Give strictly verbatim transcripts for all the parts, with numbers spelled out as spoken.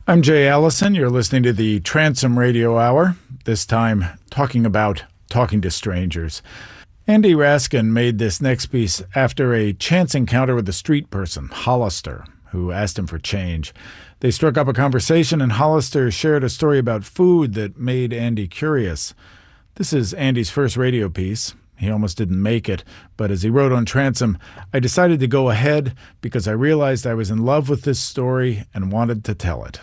I'm Jay Allison. You're listening to the Transom Radio Hour, this time talking about talking to strangers. Andy Raskin made this next piece after a chance encounter with a street person, Hollister, who asked him for change. They struck up a conversation, and Hollister shared a story about food that made Andy curious. This is Andy's first radio piece. He almost didn't make it, but as he wrote on Transom, I decided to go ahead because I realized I was in love with this story and wanted to tell it.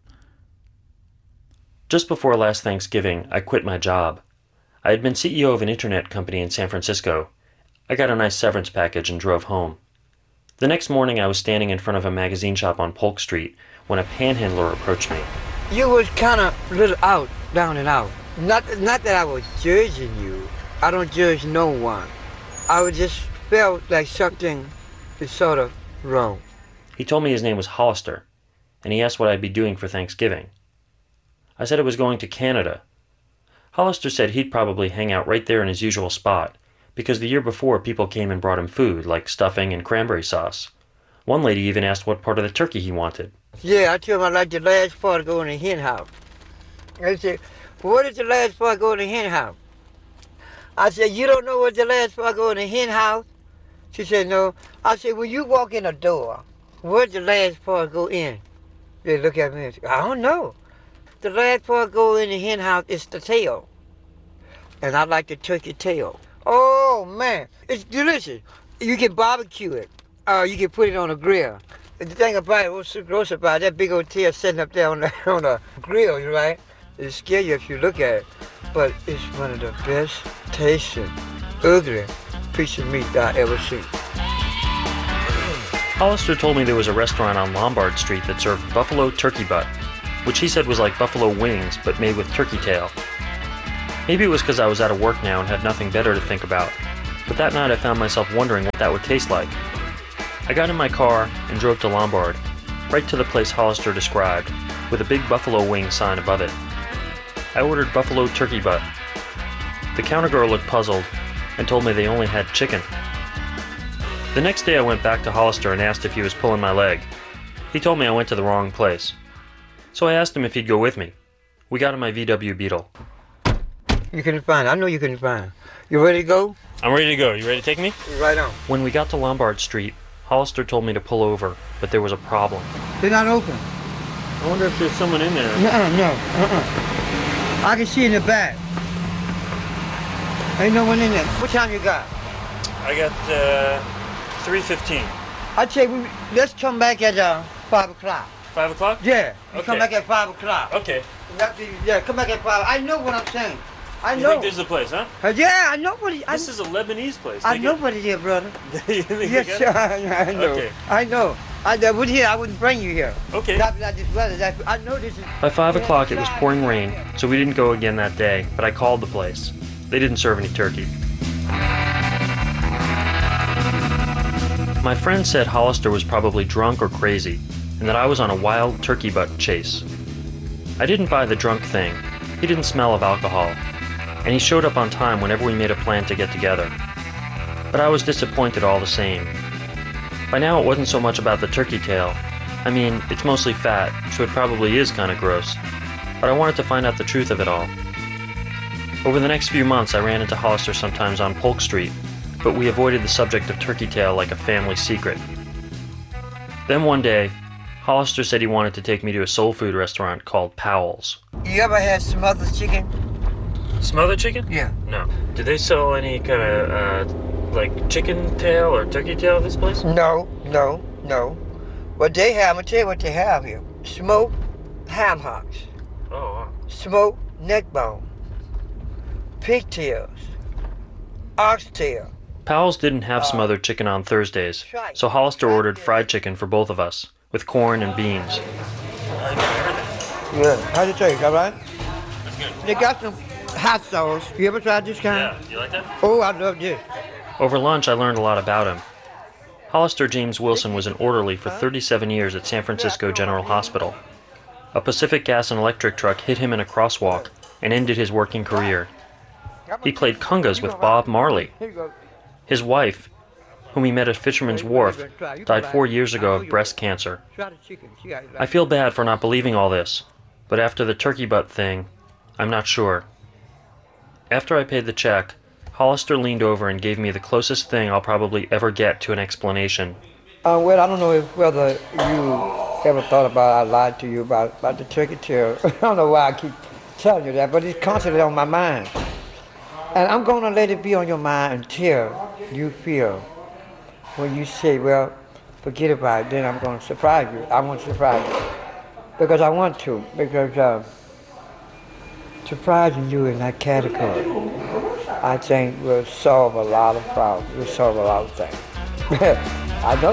Just before last Thanksgiving, I quit my job. I had been C E O of an internet company in San Francisco. I got a nice severance package and drove home. The next morning I was standing in front of a magazine shop on Polk Street when a panhandler approached me. You was kind of little out, down and out. Not, not that I was judging you. I don't judge no one. I would just felt like something is sort of wrong. He told me his name was Hollister, and he asked what I'd be doing for Thanksgiving. I said I was going to Canada. Hollister said he'd probably hang out right there in his usual spot, because the year before people came and brought him food, like stuffing and cranberry sauce. One lady even asked what part of the turkey he wanted. Yeah, I told him I like the last part to go in the hen house. I said, what is the last part go in the hen house? I said, you don't know what the last part go in the hen house? She said, no. I said, when you walk in a door, where's the last part go in? They look at me and say, I don't know. The last part go in the hen house is the tail. And I like the turkey tail. Oh, man, it's delicious. You can barbecue it. Uh, you can put it on a grill. And the thing about it, what's so gross about it, that big old tail sitting up there on the, on a grill, right? It'll scare you if you look at it. But it's one of the best tasting, ugly piece of meat that I ever seen. Hollister told me there was a restaurant on Lombard Street that served buffalo turkey butt, which he said was like buffalo wings, but made with turkey tail. Maybe it was because I was out of work now and had nothing better to think about, but that night I found myself wondering what that would taste like. I got in my car and drove to Lombard, right to the place Hollister described, with a big buffalo wing sign above it. I ordered buffalo turkey butt. The counter girl looked puzzled and told me they only had chicken. The next day I went back to Hollister and asked if he was pulling my leg. He told me I went to the wrong place. So I asked him if he'd go with me. We got in my V W Beetle. You couldn't find it. I know you couldn't find it. You ready to go? I'm ready to go. You ready to take me? Right on. When we got to Lombard Street, Hollister told me to pull over, but there was a problem. They're not open. I wonder if there's someone in there. Uh-uh, no. Uh-uh. I can see in the back. Ain't no one in there. What time you got? I got, uh, three fifteen. I tell you, let's come back at, uh, five o'clock. Five o'clock? Yeah. You Okay. come back at five o'clock. Okay. Yeah, come back at five. I know what I'm saying. I You know. think this is the place, huh? Uh, yeah, I know what it This I, is a Lebanese place. I Think know it- what it is, brother. You think Yes, you sir. got I know. Okay. I know. I, I would here. I wouldn't bring you here. it? Okay. Not without this weather. That, I know this is. By five o'clock, it was pouring rain, so we didn't go again that day, but I called the place. They didn't serve any turkey. My friend said Hollister was probably drunk or crazy, and that I was on a wild turkey butt chase. I didn't buy the drunk thing. He didn't smell of alcohol, and he showed up on time whenever we made a plan to get together. But I was disappointed all the same. By now it wasn't so much about the turkey tail. I mean, it's mostly fat, so it probably is kind of gross. But I wanted to find out the truth of it all. Over the next few months I ran into Hollister sometimes on Polk Street, but we avoided the subject of turkey tail like a family secret. Then one day, Hollister said he wanted to take me to a soul food restaurant called Powell's. You ever had smothered chicken? Smothered chicken? Yeah. No. Do they sell any kind of, uh, like chicken tail or turkey tail at this place? No, no, no. What they have, I'm gonna tell you what they have here. Smoked ham hocks, Oh, wow. smoked neck bone, pigtails, oxtail. Powell's didn't have smothered chicken on Thursdays, so Hollister ordered fried chicken for both of us, with corn and beans. Yeah, how'd it taste, all right? They got some hot sauce. You ever tried this kind? you like that? Oh, I love this. Over lunch, I learned a lot about him. Hollister James Wilson was an orderly for thirty-seven years at San Francisco General Hospital. A Pacific Gas and Electric truck hit him in a crosswalk and ended his working career. He played congas with Bob Marley. His wife, whom he met at Fisherman's Wharf, died four years ago of breast cancer. I feel bad for not believing all this, but after the turkey butt thing, I'm not sure. After I paid the check, Hollister leaned over and gave me the closest thing I'll probably ever get to an explanation. Uh, well, I don't know if whether you ever thought about I lied to you about, about the turkey tail. I don't know why I keep telling you that, but it's constantly on my mind. And I'm going to let it be on your mind until you feel when you say, well, forget about it, then I'm going to surprise you. I want to surprise you. Because I want to. Because uh, surprising you in that category, I think will solve a lot of problems. Will solve a lot of things. I know.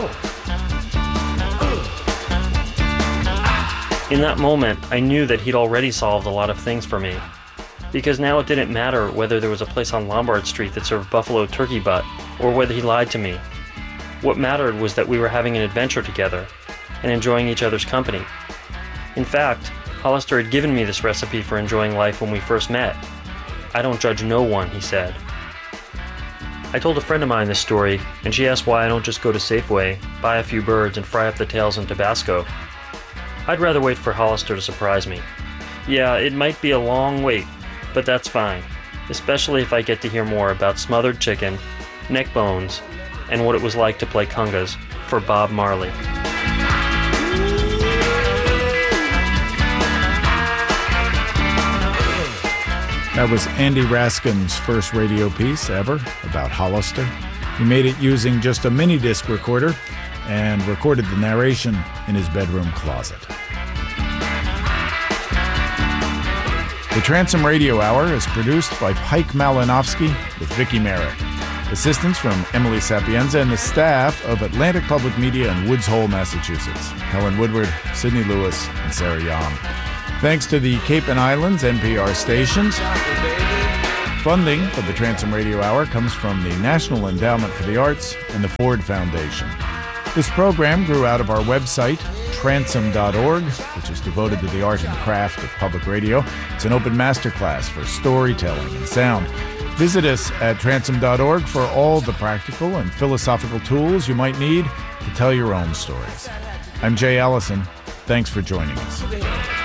In that moment, I knew that he'd already solved a lot of things for me. Because now it didn't matter whether there was a place on Lombard Street that served buffalo turkey butt, or whether he lied to me. What mattered was that we were having an adventure together, and enjoying each other's company. In fact, Hollister had given me this recipe for enjoying life when we first met. I don't judge no one, he said. I told a friend of mine this story, and she asked why I don't just go to Safeway, buy a few birds, and fry up the tails in Tabasco. I'd rather wait for Hollister to surprise me. Yeah, it might be a long wait, but that's fine, especially if I get to hear more about smothered chicken, neck bones, and what it was like to play congas for Bob Marley. That was Andy Raskin's first radio piece ever about Hollister. He made it using just a mini disc recorder and recorded the narration in his bedroom closet. The Transom Radio Hour is produced by Pike Malinowski with Vicki Merrick. Assistance from Emily Sapienza and the staff of Atlantic Public Media in Woods Hole, Massachusetts. Helen Woodward, Sidney Lewis, and Sarah Yam. Thanks to the Cape and Islands N P R stations. Funding for the Transom Radio Hour comes from the National Endowment for the Arts and the Ford Foundation. This program grew out of our website, transom dot org, which is devoted to the art and craft of public radio. It's an open masterclass for storytelling and sound. Visit us at transom dot org for all the practical and philosophical tools you might need to tell your own stories. I'm Jay Allison. Thanks for joining us.